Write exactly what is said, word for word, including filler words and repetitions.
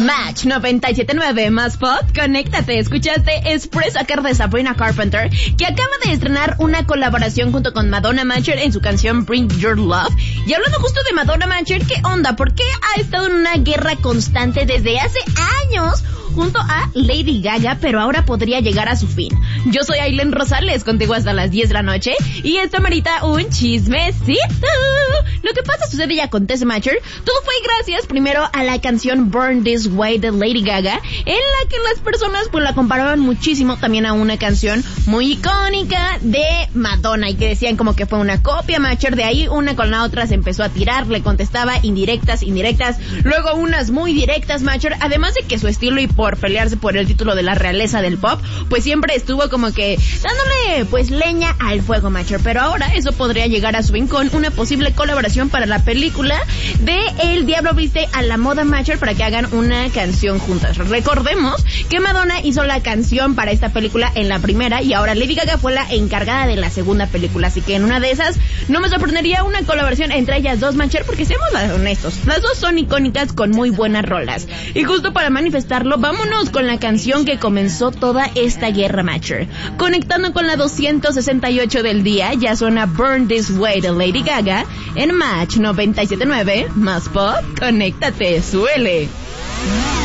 Match noventa y siete punto nueve más pop, conéctate. Escuchaste Express Soccer de Sabrina Carpenter, que acaba de estrenar una colaboración junto con Madonna Matcher en su canción Bring Your Love. Y hablando justo de Madonna Matcher, ¿qué onda? ¿Por qué ha estado en una guerra constante desde hace años junto a Lady Gaga, pero ahora podría llegar a su fin? Yo soy Aileen Rosales, contigo hasta las diez de la noche, y esto merita un chismecito. Lo que pasa, sucede y acontece, Matcher. Todo fue gracias primero a la canción Burn This Way de Lady Gaga, en la que las personas pues la comparaban muchísimo también a una canción muy icónica de Madonna, y que decían como que fue una copia, Matcher. De ahí una con la otra se empezó a tirar, le contestaba indirectas, indirectas, luego unas muy directas, Matcher, además de que su estilo y por pelearse por el título de la realeza del pop, pues siempre estuvo como que dándole pues leña al fuego, Matcher. Pero ahora eso podría llegar a su fin con una posible colaboración para la película de El Diablo Viste a la Moda, Matcher, para que hagan una canción juntas. Recordemos que Madonna hizo la canción para esta película en la primera, y ahora Lady Gaga fue la encargada de la segunda película, así que en una de esas no me sorprendería una colaboración entre ellas dos, Matcher, porque seamos honestos, las dos son icónicas con muy buenas rolas. Y justo para manifestarlo, vámonos con la canción que comenzó toda esta guerra, Matcher. Conectando con la doscientos sesenta y ocho del día, ya suena Burn This Way de Lady Gaga en Match noventa y siete punto nueve más pop. Conéctate, suele.